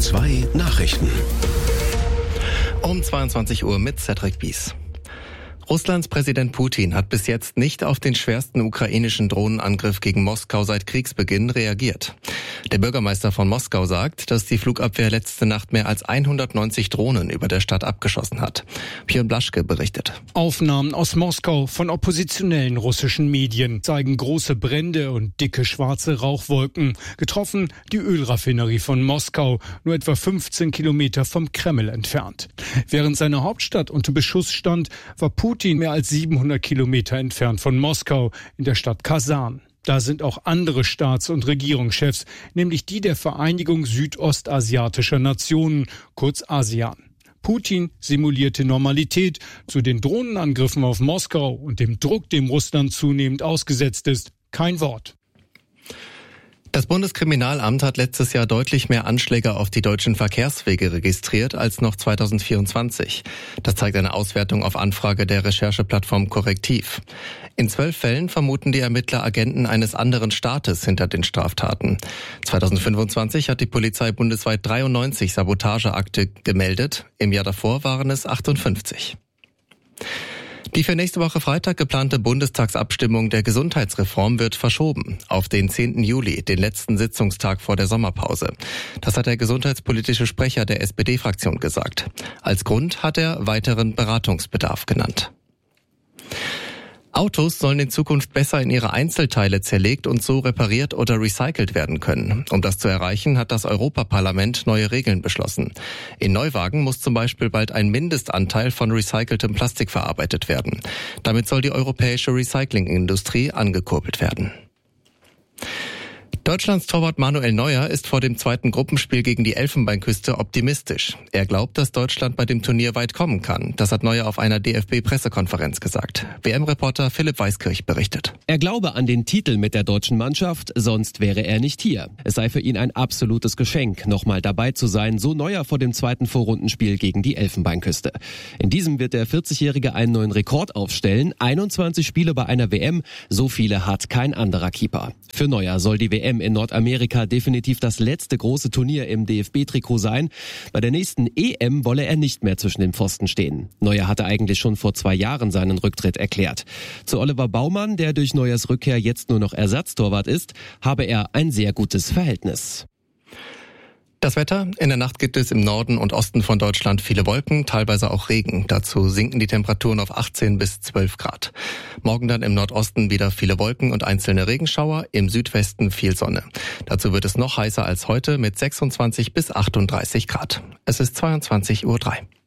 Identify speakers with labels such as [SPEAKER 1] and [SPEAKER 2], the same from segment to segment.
[SPEAKER 1] 2 Nachrichten.
[SPEAKER 2] Um 22 Uhr mit Cedric Bies. Russlands Präsident Putin hat bis jetzt nicht auf den schwersten ukrainischen Drohnenangriff gegen Moskau seit Kriegsbeginn reagiert. Der Bürgermeister von Moskau sagt, dass die Flugabwehr letzte Nacht mehr als 190 Drohnen über der Stadt abgeschossen hat. Björn Blaschke berichtet.
[SPEAKER 3] Aufnahmen aus Moskau von oppositionellen russischen Medien zeigen große Brände und dicke schwarze Rauchwolken. Getroffen die Ölraffinerie von Moskau, nur etwa 15 Kilometer vom Kreml entfernt. Während seine Hauptstadt unter Beschuss stand, war Putin mehr als 700 Kilometer entfernt von Moskau in der Stadt Kasan. Da sind auch andere Staats- und Regierungschefs, nämlich die der Vereinigung südostasiatischer Nationen, kurz ASEAN. Putin simulierte Normalität zu den Drohnenangriffen auf Moskau und dem Druck, dem Russland zunehmend ausgesetzt ist. Kein Wort.
[SPEAKER 2] Das Bundeskriminalamt hat letztes Jahr deutlich mehr Anschläge auf die deutschen Verkehrswege registriert als noch 2024. Das zeigt eine Auswertung auf Anfrage der Rechercheplattform Correctiv. In 12 Fällen vermuten die Ermittler Agenten eines anderen Staates hinter den Straftaten. 2025 hat die Polizei bundesweit 93 Sabotageakte gemeldet. Im Jahr davor waren es 58. Die für nächste Woche Freitag geplante Bundestagsabstimmung der Gesundheitsreform wird verschoben auf den 10. Juli, den letzten Sitzungstag vor der Sommerpause. Das hat der gesundheitspolitische Sprecher der SPD-Fraktion gesagt. Als Grund hat er weiteren Beratungsbedarf genannt. Autos sollen in Zukunft besser in ihre Einzelteile zerlegt und so repariert oder recycelt werden können. Um das zu erreichen, hat das Europaparlament neue Regeln beschlossen. In Neuwagen muss zum Beispiel bald ein Mindestanteil von recyceltem Plastik verarbeitet werden. Damit soll die europäische Recyclingindustrie angekurbelt werden. Deutschlands Torwart Manuel Neuer ist vor dem zweiten Gruppenspiel gegen die Elfenbeinküste optimistisch. Er glaubt, dass Deutschland bei dem Turnier weit kommen kann. Das hat Neuer auf einer DFB-Pressekonferenz gesagt. WM-Reporter Philipp Weiskirch berichtet.
[SPEAKER 4] Er glaube an den Titel mit der deutschen Mannschaft, sonst wäre er nicht hier. Es sei für ihn ein absolutes Geschenk, nochmal dabei zu sein, so Neuer vor dem zweiten Vorrundenspiel gegen die Elfenbeinküste. In diesem wird der 40-Jährige einen neuen Rekord aufstellen. 21 Spiele bei einer WM, so viele hat kein anderer Keeper. Für Neuer soll die WM in Nordamerika definitiv das letzte große Turnier im DFB-Trikot sein. Bei der nächsten EM wolle er nicht mehr zwischen den Pfosten stehen. Neuer hatte eigentlich schon vor 2 Jahren seinen Rücktritt erklärt. Zu Oliver Baumann, der durch Neuers Rückkehr jetzt nur noch Ersatztorwart ist, habe er ein sehr gutes Verhältnis.
[SPEAKER 2] Das Wetter: In der Nacht gibt es im Norden und Osten von Deutschland viele Wolken, teilweise auch Regen. Dazu sinken die Temperaturen auf 18 bis 12 Grad. Morgen dann im Nordosten wieder viele Wolken und einzelne Regenschauer, im Südwesten viel Sonne. Dazu wird es noch heißer als heute mit 26 bis 38 Grad. Es ist 22:03 Uhr.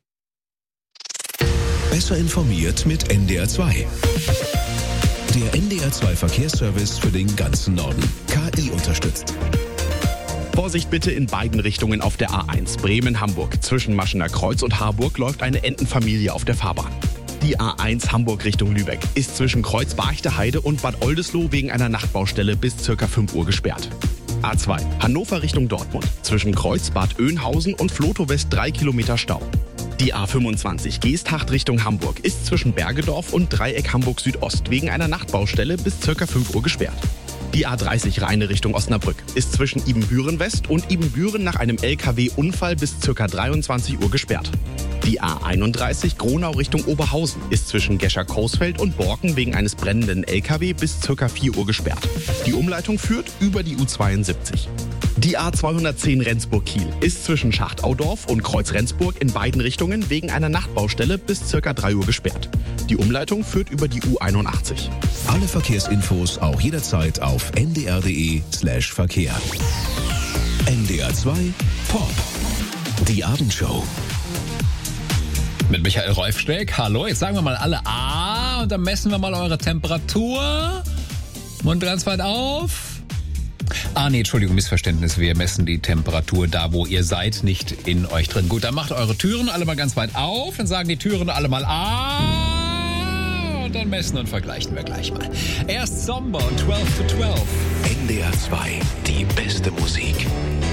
[SPEAKER 1] Besser informiert mit NDR 2. Der NDR 2 Verkehrsservice für den ganzen Norden. KI unterstützt.
[SPEAKER 5] Vorsicht bitte in beiden Richtungen auf der A1 Bremen-Hamburg. Zwischen Maschener Kreuz und Harburg läuft eine Entenfamilie auf der Fahrbahn. Die A1 Hamburg Richtung Lübeck ist zwischen Kreuz Barchte-Heide und Bad Oldesloe wegen einer Nachtbaustelle bis ca. 5 Uhr gesperrt. A2 Hannover Richtung Dortmund. Zwischen Kreuz Bad Oeynhausen und Flotow West 3 Kilometer Stau. Die A25 Geesthacht Richtung Hamburg ist zwischen Bergedorf und Dreieck Hamburg Südost wegen einer Nachtbaustelle bis ca. 5 Uhr gesperrt. Die A30 Rheine Richtung Osnabrück ist zwischen Ibbenbüren West und Ibbenbüren nach einem LKW-Unfall bis ca. 23 Uhr gesperrt. Die A31 Gronau Richtung Oberhausen ist zwischen Gescher-Coesfeld und Borken wegen eines brennenden LKW bis ca. 4 Uhr gesperrt. Die Umleitung führt über die U72. Die A210 Rendsburg-Kiel ist zwischen Schachtaudorf und Kreuz-Rendsburg in beiden Richtungen wegen einer Nachtbaustelle bis ca. 3 Uhr gesperrt. Die Umleitung führt über die U81.
[SPEAKER 1] Alle Verkehrsinfos auch jederzeit auf ndr.de/Verkehr. NDR 2 Pop. Die Abendshow.
[SPEAKER 6] Mit Michael Rolfsteck. Hallo, jetzt sagen wir mal alle A und dann messen wir mal eure Temperatur. Mund ganz weit auf. Nee, Entschuldigung, Missverständnis. Wir messen die Temperatur da, wo ihr seid, nicht in euch drin. Gut, dann macht eure Türen alle mal ganz weit auf. Dann sagen die Türen alle mal A. Und dann messen und vergleichen wir gleich mal. Erst Somber und 12 to 12.
[SPEAKER 1] NDR 2, die beste Musik.